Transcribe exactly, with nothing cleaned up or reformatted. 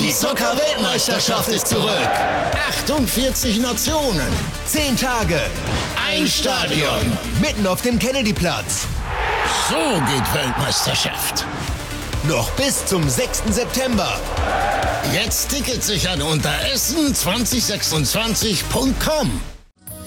Die Zucker-Weltmeisterschaft ist zurück. achtundvierzig Nationen. zehn Tage. Ein Stadion. Mitten auf dem Kennedyplatz. So geht Weltmeisterschaft. Noch bis zum sechsten September. Jetzt Tickets sichern unter essen zwanzig sechsundzwanzig punkt com.